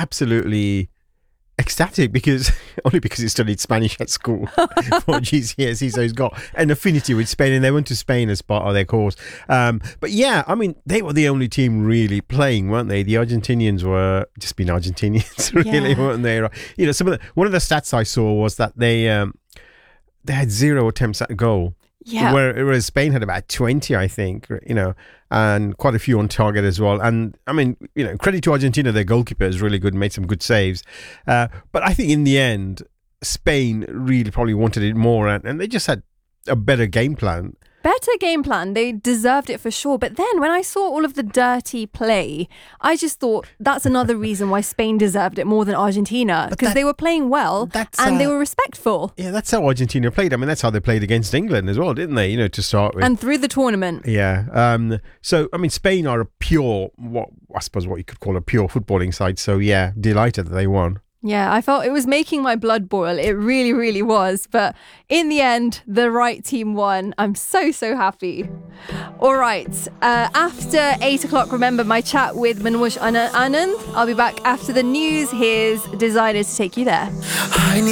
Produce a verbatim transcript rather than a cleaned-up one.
absolutely ecstatic because only because he studied Spanish at school for G C S E, so he's got an affinity with Spain, and they went to Spain as part of their course. Um, but yeah, I mean, they were the only team really playing, weren't they? The Argentinians were just being Argentinians, really, yeah. weren't they? You know, some of the, one of the stats I saw was that they um, they had zero attempts at goal. Yeah. Whereas Spain had about twenty, I think, you know, and quite a few on target as well. And I mean, you know, credit to Argentina, their goalkeeper is really good, made some good saves. Uh, but I think in the end, Spain really probably wanted it more, and, and they just had a better game plan. Better game plan. They deserved it for sure. But then when I saw all of the dirty play, I just thought that's another reason why Spain deserved it more than Argentina, because that, they were playing well and uh, they were respectful. Yeah, that's how Argentina played. I mean, that's how they played against England as well, didn't they? You know, to start with. And through the tournament. Yeah. Um, so, I mean, Spain are a pure, what I suppose what you could call a pure footballing side. So, yeah, delighted that they won. Yeah, I felt it was making my blood boil. It really, really was. But in the end, the right team won. I'm so, so happy. All right. Uh, after eight o'clock, remember my chat with Manoj Anand. I'll be back after the news. Here's Designer to take you there.